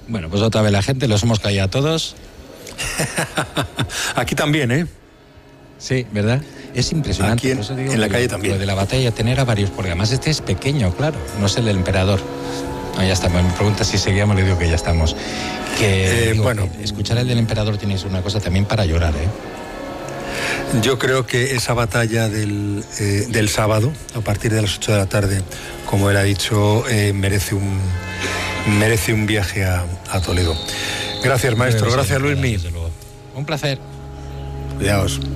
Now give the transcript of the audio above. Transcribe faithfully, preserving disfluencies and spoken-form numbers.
Bueno, pues otra vez la gente, los hemos caído a todos. Aquí también, ¿eh? Sí, ¿verdad? Es impresionante. Aquí en, por eso digo en la que calle lo, también. Lo de la batalla, tener a varios, porque además este es pequeño, claro, no es el del emperador. No, ya está, me pregunta si seguíamos, le digo que ya estamos. Que, eh, digo, bueno, que escuchar el del emperador tiene una cosa también para llorar, ¿eh? Yo creo que esa batalla del, eh, del sábado, a partir de las ocho de la tarde, como él ha dicho, eh, merece un merece un viaje a, a Toledo. Gracias, maestro. Gracias, Luismi. Un placer. Cuidaos.